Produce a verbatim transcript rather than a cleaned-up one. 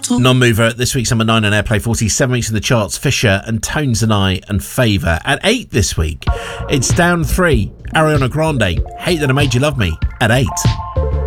Non-mover at this week's number nine on Airplay forty, seven weeks in the charts, Fisher and Tones and I and Favour. At eight this week, it's down three, Ariana Grande, Hate That I Made You Love Me, at eight.